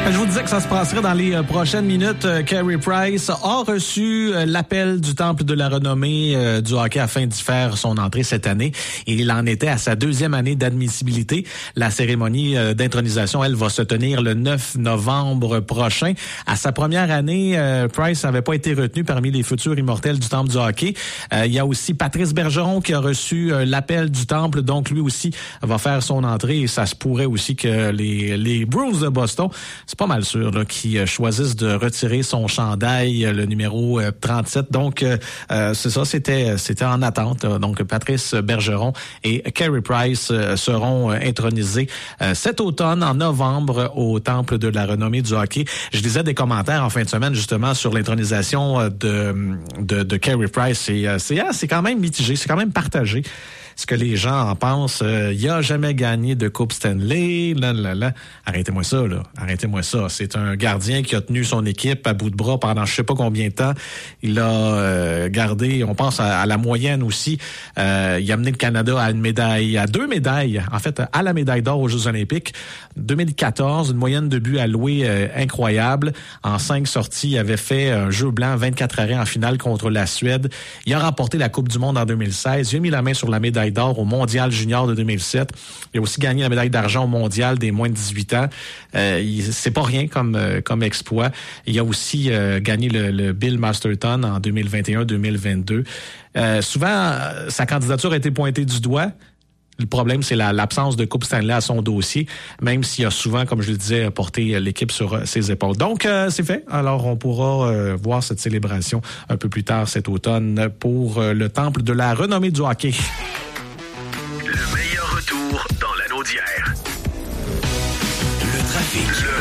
Je vous disais que ça se passerait dans les prochaines minutes. Carey Price a reçu l'appel du Temple de la renommée du hockey afin d'y faire son entrée cette année. Et il en était à sa 2e année d'admissibilité. La cérémonie d'intronisation, elle, va se tenir le 9 novembre prochain. À sa première année, Price n'avait pas été retenu parmi les futurs immortels du Temple du hockey. Il y a aussi Patrice Bergeron qui a reçu l'appel du Temple. Donc, lui aussi va faire son entrée. Et ça se pourrait aussi que les Bruins de Boston, c'est pas mal sûr, là, qui choisissent de retirer son chandail, le numéro 37. Donc, c'est ça, c'était en attente. Donc, Patrice Bergeron et Carey Price seront intronisés cet automne, en novembre, au Temple de la renommée du hockey. Je lisais des commentaires en fin de semaine, justement, sur l'intronisation de Carey Price. Et c'est quand même mitigé, c'est quand même partagé. Ce que les gens en pensent, il a jamais gagné de Coupe Stanley, Arrêtez-moi ça, là. Arrêtez-moi ça. C'est un gardien qui a tenu son équipe à bout de bras pendant je sais pas combien de temps. Il a gardé, on pense à la moyenne aussi. Il a amené le Canada à à 2 médailles, en fait, à la médaille d'or aux Jeux Olympiques. 2014, une moyenne de buts alloués incroyable. En 5 sorties, il avait fait un jeu blanc, 24 arrêts en finale contre la Suède. Il a remporté la Coupe du Monde en 2016. Il a mis la main sur la médaille d'or au Mondial Junior de 2007. Il a aussi gagné la médaille d'argent au Mondial des moins de 18 ans. C'est pas rien comme exploit. Il a aussi gagné le Bill Masterton en 2021-2022. Souvent, sa candidature a été pointée du doigt. Le problème, c'est l'absence de Coupe Stanley à son dossier, même s'il a souvent, comme je le disais, porté l'équipe sur ses épaules. Donc, c'est fait. Alors, on pourra voir cette célébration un peu plus tard cet automne pour le Temple de la renommée du hockey. Le meilleur retour dans l'anneau d'hier. Le trafic.